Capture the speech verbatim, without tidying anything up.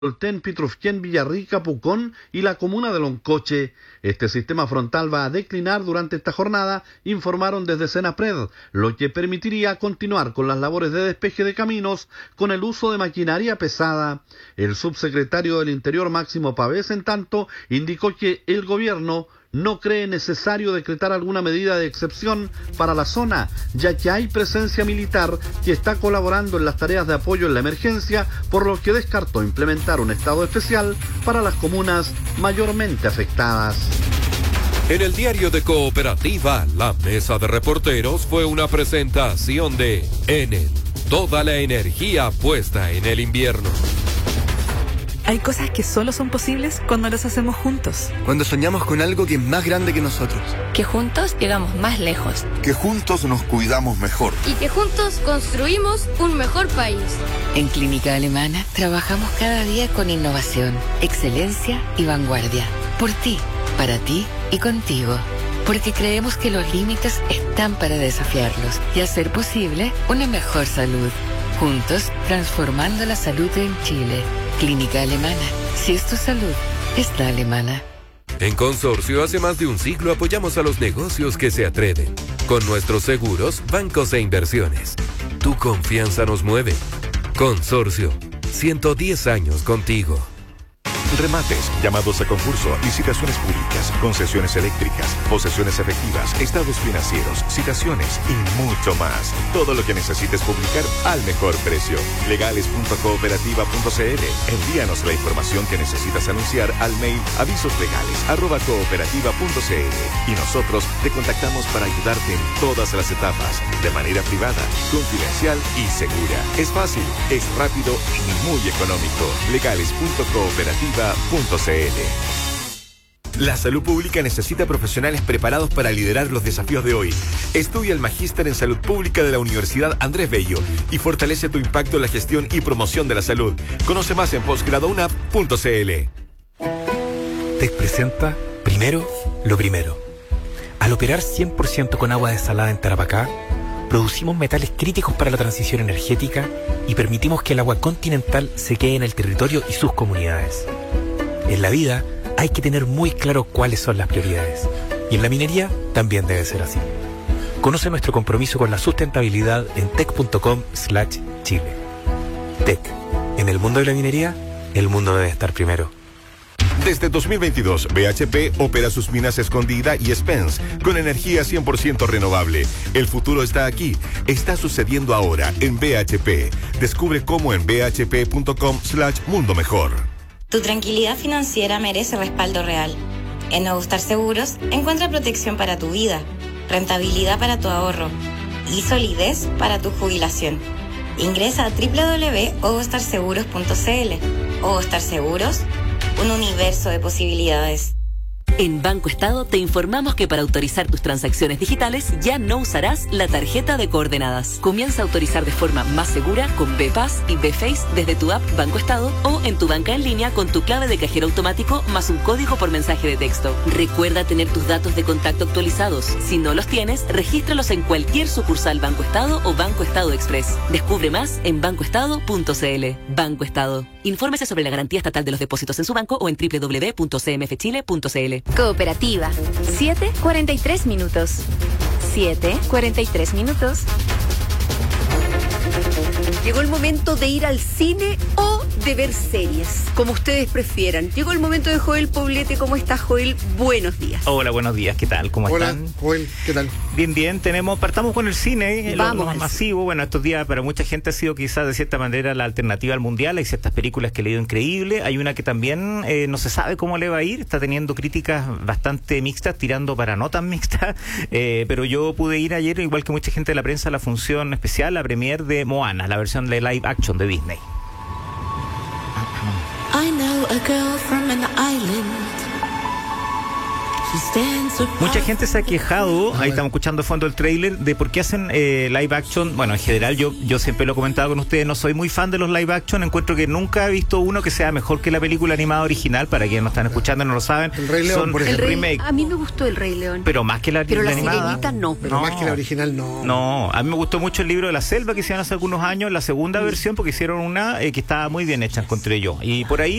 Olten, Pitrufquén, Villarrica, Pucón y la comuna de Loncoche. Este sistema frontal va a declinar durante esta jornada, informaron desde Senapred, lo que permitiría continuar con las labores de despeje de caminos con el uso de maquinaria pesada. El subsecretario del Interior, Máximo Pavés, en tanto, indicó que el gobierno no cree necesario decretar alguna medida de excepción para la zona, ya que hay presencia militar que está colaborando en las tareas de apoyo en la emergencia, por lo que descartó implementar un estado especial para las comunas mayormente afectadas. En el diario de Cooperativa, la mesa de reporteros fue una presentación de Enel, toda la energía puesta en el invierno. Hay cosas que solo son posibles cuando las hacemos juntos. Cuando soñamos con algo que es más grande que nosotros. Que juntos llegamos más lejos. Que juntos nos cuidamos mejor. Y que juntos construimos un mejor país. En Clínica Alemana trabajamos cada día con innovación, excelencia y vanguardia. Por ti, para ti y contigo. Porque creemos que los límites están para desafiarlos y hacer posible una mejor salud. Juntos, transformando la salud en Chile. Clínica Alemana. Si es tu salud, es la alemana. En Consorcio, hace más de un siglo apoyamos a los negocios que se atreven. Con nuestros seguros, bancos e inversiones. Tu confianza nos mueve. Consorcio, ciento diez años contigo. Remates, llamados a concurso, licitaciones públicas, concesiones eléctricas, posesiones efectivas, estados financieros, citaciones y mucho más. Todo lo que necesites publicar al mejor precio. legales punto cooperativa punto c l. Envíanos la información que necesitas anunciar al mail avisoslegales arroba cooperativa punto c l y nosotros te contactamos para ayudarte en todas las etapas, de manera privada, confidencial y segura. Es fácil, es rápido y muy económico. legales punto cooperativa punto c l. La salud pública necesita profesionales preparados para liderar los desafíos de hoy. Estudia el Magíster en Salud Pública de la Universidad Andrés Bello y fortalece tu impacto en la gestión y promoción de la salud. Conoce más en posgradounap punto c l. T E C presenta Primero lo Primero. Al operar cien por ciento con agua desalada en Tarapacá, producimos metales críticos para la transición energética y permitimos que el agua continental se quede en el territorio y sus comunidades. En la vida hay que tener muy claro cuáles son las prioridades. Y en la minería también debe ser así. Conoce nuestro compromiso con la sustentabilidad en tec punto com slash chile. T E C. En el mundo de la minería, el mundo debe estar primero. Desde dos mil veintidós, B H P opera sus minas Escondida y Spence con energía cien por ciento renovable. El futuro está aquí. Está sucediendo ahora en B H P. Descubre cómo en b h p punto com slash mundo mejor. Tu tranquilidad financiera merece respaldo real. En Nuevo Star Seguros encuentra protección para tu vida, rentabilidad para tu ahorro y solidez para tu jubilación. Ingresa a doble u doble u doble u punto ovostar seguros punto c l. Ovostar Seguros, un universo de posibilidades. En Banco Estado te informamos que para autorizar tus transacciones digitales ya no usarás la tarjeta de coordenadas. Comienza a autorizar de forma más segura con B Pass y B Face desde tu app Banco Estado o en tu banca en línea con tu clave de cajero automático más un código por mensaje de texto. Recuerda tener tus datos de contacto actualizados. Si no los tienes, regístralos en cualquier sucursal Banco Estado o Banco Estado Express. Descubre más en banco estado punto c l. Banco Estado. Infórmese sobre la garantía estatal de los depósitos en su banco o en doble u doble u doble u punto c m f chile punto c l. Cooperativa. siete cuarenta y tres minutos. siete cuarenta y tres minutos. Llegó el momento de ir al cine o de ver series, como ustedes prefieran. Llegó el momento de Joel Poblete. ¿Cómo está, Joel? Buenos días. Hola, buenos días. ¿Qué tal? ¿Cómo Hola, están? Joel, ¿qué tal? Bien, bien. Tenemos, partamos con el cine, lo, lo más al masivo. Bueno, estos días para mucha gente ha sido quizás de cierta manera la alternativa al mundial. Hay ciertas películas que le ha ido increíble. Hay una que también eh, no se sabe cómo le va a ir. Está teniendo críticas bastante mixtas, tirando para no tan mixtas. Eh, pero yo pude ir ayer, igual que mucha gente de la prensa, a la función especial, la premier de Moana, la versión de live action de Disney. I know a girl from an island. Mucha gente se ha quejado, ahí estamos escuchando de fondo el tráiler, de por qué hacen eh, live action. Bueno, en general yo yo siempre lo he comentado con ustedes, no soy muy fan de los live action, encuentro que nunca he visto uno que sea mejor que la película animada original, para quienes no están escuchando y no lo saben. El Rey León, son por El ejemplo. Rey- remake. a mí me gustó el Rey León. Pero más que la, Pero la la animada. Sirenita no. Pero No. más que la original, no. No, a mí me gustó mucho el libro de la selva que hicieron hace algunos años, la segunda versión, porque hicieron una eh, que estaba muy bien hecha, encontré yo. Y por ahí